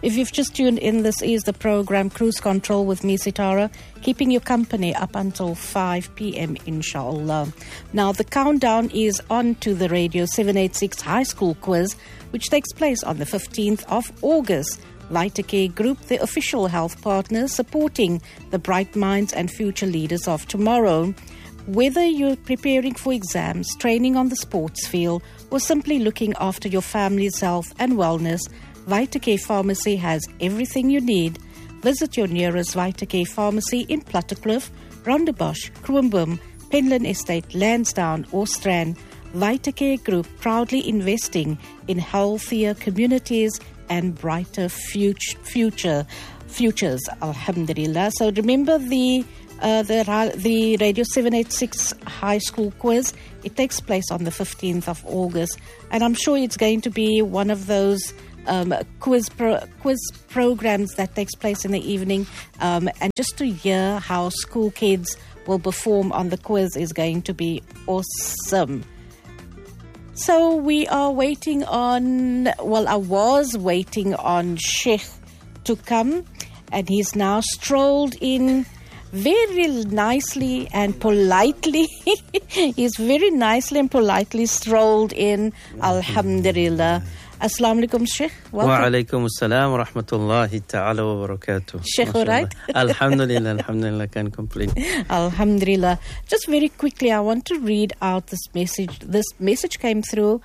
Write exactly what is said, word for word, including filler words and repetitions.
If you've just tuned in, this is the program Cruise Control with me, Sitara, keeping you company up until five p.m. inshallah. Now, the countdown is on to the Radio seven eighty-six High School Quiz, which takes place on the fifteenth of August. VitaCare Group, the official health partner supporting the bright minds and future leaders of tomorrow. Whether you're preparing for exams, training on the sports field, or simply looking after your family's health and wellness, VitaCare Pharmacy has everything you need. Visit your nearest VitaCare Pharmacy in Plattekloof, Rondebosch, Kroonboom, Penland Estate, Lansdowne or Strand. VitaCare Group proudly investing in healthier communities and brighter future, future futures, alhamdulillah. So remember the uh, the the Radio seven eighty-six High School Quiz. It takes place on the fifteenth of August, and I'm sure it's going to be one of those um, quiz pro, quiz programs that takes place in the evening. Um, and just to hear how school kids will perform on the quiz is going to be awesome. So we are waiting on, well, I was waiting on Sheikh to come, and he's now strolled in very nicely and politely. He's very nicely and politely strolled in, alhamdulillah. Assalamu alaikum, Sheikh. Wa alaikum assalam wa rahmatullahi ta'ala wa barakatuh. Sheikh, all right? Alhamdulillah, alhamdulillah, can't complain. Alhamdulillah. Just very quickly, I want to read out this message. This message came through